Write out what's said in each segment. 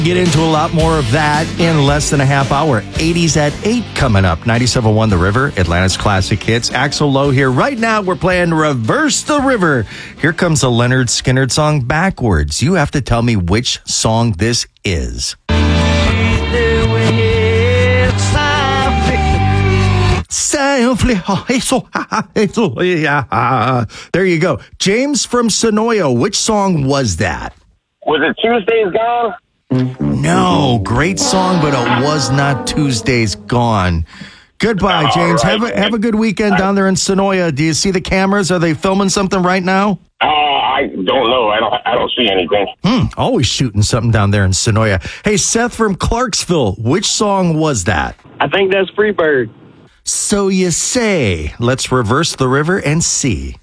Get into a lot more of that in less than a half hour. 80s at 8 coming up. 97.1 The River, Atlanta's classic hits. Axl Lowe here. Right now, we're playing Reverse the River. Here comes a Leonard Skinner song backwards. You have to tell me which song this is. There you go. James from Sonoya, which song was that? Was it Tuesday's Gone? No, great song, but it was not Tuesday's Gone. Goodbye, James. Right. Have a good weekend down there in Sonoya. Do you see the cameras? Are they filming something right now? I don't know. I don't see anything. Always shooting something down there in Sonoya. Hey, Seth from Clarksville, which song was that? I think that's Freebird. So you say. Let's reverse the river and see.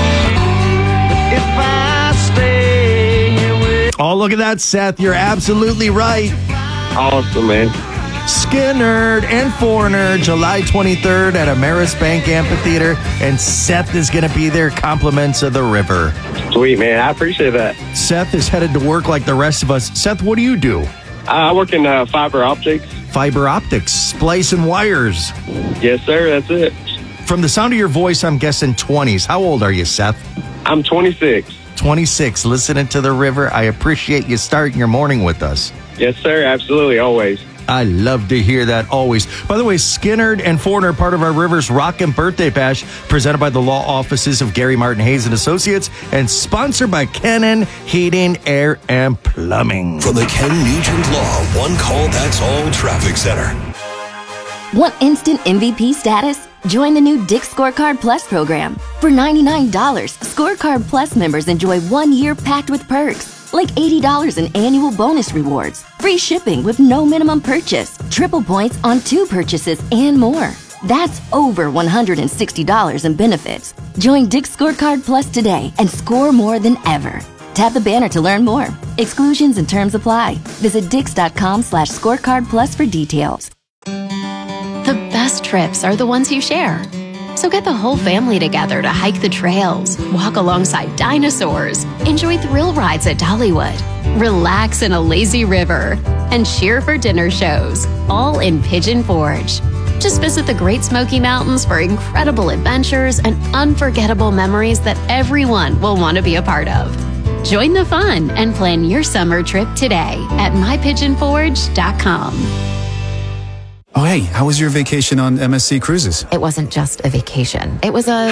Oh, look at that, Seth. You're absolutely right. Awesome, man. Skinner and Foreigner, July 23rd at Ameris Bank Amphitheater. And Seth is going to be there. Compliments of the river. Sweet, man. I appreciate that. Seth is headed to work like the rest of us. Seth, what do you do? I work in fiber optics. Fiber optics, splicing wires. Yes, sir. That's it. From the sound of your voice, I'm guessing 20s. How old are you, Seth? I'm 26. 26, listening to the river. I appreciate you starting your morning with us. Yes, sir. Absolutely. Always. I love to hear that always. By the way, Skinner and Foreigner, part of our Rivers Rockin' Birthday Bash, presented by the law offices of Gary Martin Hayes and Associates, and sponsored by Kennan Heating, Air, and Plumbing. From the Ken Nugent Law One Call That's All Traffic Center. Want instant MVP status? Join the new Dick's Scorecard Plus program. For $99, Scorecard Plus members enjoy 1 year packed with perks, like $80 in annual bonus rewards, free shipping with no minimum purchase, triple points on 2 purchases, and more. That's over $160 in benefits. Join Dick's Scorecard Plus today and score more than ever. Tap the banner to learn more. Exclusions and terms apply. Visit dix.com/scorecard plus for details. The best trips are the ones you share. So get the whole family together to hike the trails, walk alongside dinosaurs, enjoy thrill rides at Dollywood, relax in a lazy river, and cheer for dinner shows, all in Pigeon Forge. Just visit the Great Smoky Mountains for incredible adventures and unforgettable memories that everyone will want to be a part of. Join the fun and plan your summer trip today at mypigeonforge.com. Oh, hey, how was your vacation on MSC Cruises? It wasn't just a vacation. It was a...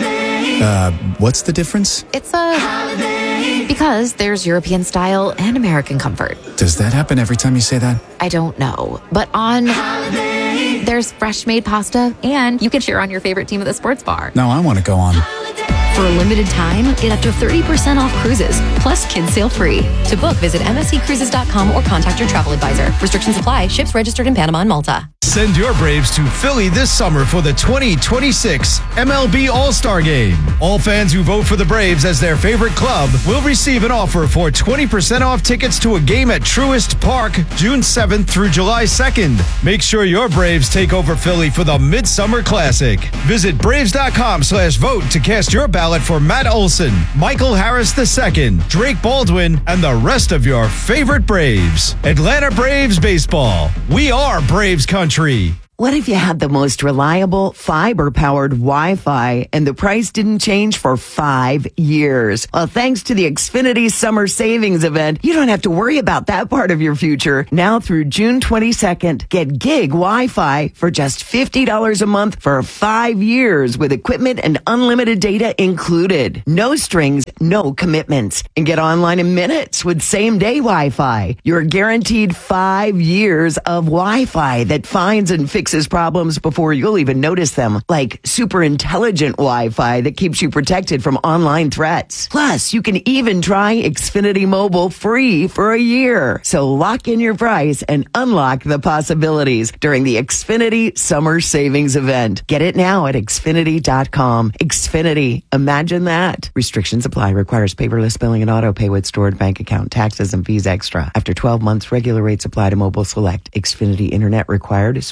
What's the difference? It's a... Because there's European style and American comfort. Does that happen every time you say that? I don't know. But on... There's fresh made pasta, and you can cheer on your favorite team at the sports bar. No, I want to go on. For a limited time, get up to 30% off cruises, plus kids sail free. To book, visit msccruises.com or contact your travel advisor. Restrictions apply. Ships registered in Panama and Malta. Send your Braves to Philly this summer for the 2026 MLB All-Star Game. All fans who vote for the Braves as their favorite club will receive an offer for 20% off tickets to a game at Truist Park, June 7th through July 2nd. Make sure your Braves take over Philly for the Midsummer Classic. Visit Braves.com/vote to cast your ballot for Matt Olson, Michael Harris II, Drake Baldwin, and the rest of your favorite Braves. Atlanta Braves Baseball. We are Braves Country. What if you had the most reliable fiber-powered Wi-Fi and the price didn't change for 5 years? Well, thanks to the Xfinity Summer Savings Event, you don't have to worry about that part of your future. Now through June 22nd, get gig Wi-Fi for just $50 a month for 5 years with equipment and unlimited data included. No strings, no commitments. And get online in minutes with same-day Wi-Fi. You're guaranteed 5 years of Wi-Fi that finds and fixes problems before you'll even notice them, like super intelligent Wi-Fi that keeps you protected from online threats. Plus, you can even try Xfinity Mobile free for a year. So lock in your price and unlock the possibilities during the Xfinity Summer Savings Event. Get it now at Xfinity.com. Xfinity. Imagine that. Restrictions apply. Requires paperless billing and auto pay with stored bank account. Taxes and fees extra. After 12 months, regular rates apply to Mobile Select. Xfinity Internet required. Speeds vary.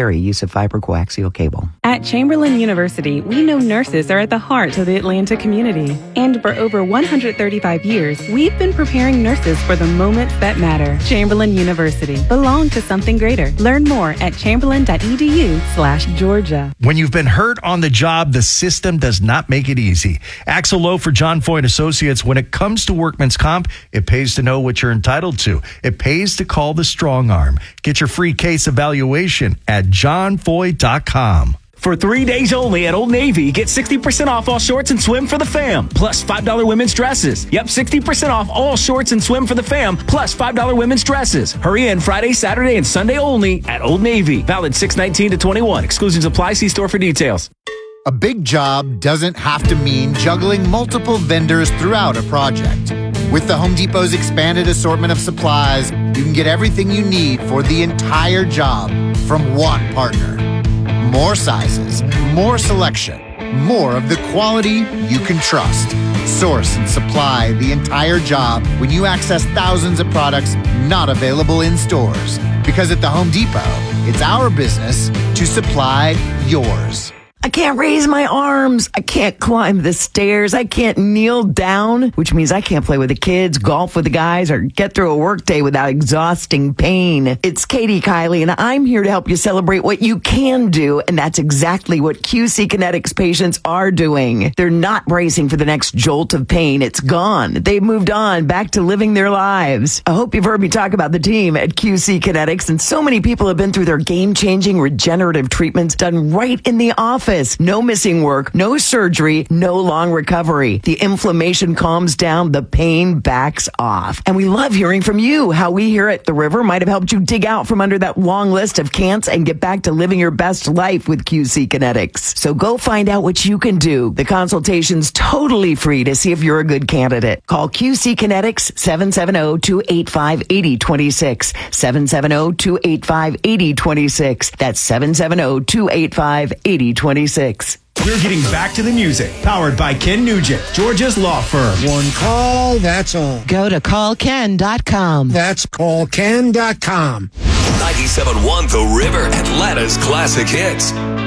necessary use of fiber coaxial cable. At Chamberlain University, we know nurses are at the heart of the Atlanta community. And for over 135 years, we've been preparing nurses for the moments that matter. Chamberlain University. Belong to something greater. Learn more at chamberlain.edu/Georgia. When you've been hurt on the job, the system does not make it easy. Axel Lowe for John Foy & Associates. When it comes to workman's comp, it pays to know what you're entitled to. It pays to call the strong arm. Get your free case evaluation at johnfoy.com. For 3 days only at Old Navy, get 60% off all shorts and swim for the fam, plus $5 women's dresses. Yep, 60% off all shorts and swim for the fam, plus $5 women's dresses. Hurry in Friday, Saturday, and Sunday only at Old Navy. Valid 6/19 to 21. Exclusions apply. See store for details. A big job doesn't have to mean juggling multiple vendors throughout a project. With the Home Depot's expanded assortment of supplies, you can get everything you need for the entire job from one partner. More sizes, more selection, more of the quality you can trust. Source and supply the entire job when you access thousands of products not available in stores. Because at the Home Depot, it's our business to supply yours. I can't raise my arms. I can't climb the stairs. I can't kneel down, which means I can't play with the kids, golf with the guys, or get through a workday without exhausting pain. It's Katie Kiley, and I'm here to help you celebrate what you can do, and that's exactly what QC Kinetics patients are doing. They're not bracing for the next jolt of pain. It's gone. They've moved on, back to living their lives. I hope you've heard me talk about the team at QC Kinetics, and so many people have been through their game-changing regenerative treatments done right in the office. No missing work, no surgery, no long recovery. The inflammation calms down, the pain backs off. And we love hearing from you how we here at The River might have helped you dig out from under that long list of can'ts and get back to living your best life with QC Kinetics. So go find out what you can do. The consultation's totally free to see if you're a good candidate. Call QC Kinetics 770-285-8026. 770-285-8026. That's 770-285-8026. We're getting back to the music. Powered by Ken Nugent, Georgia's law firm. One call, that's all. Go to callken.com. That's callken.com. 97.1 The River, Atlanta's classic hits.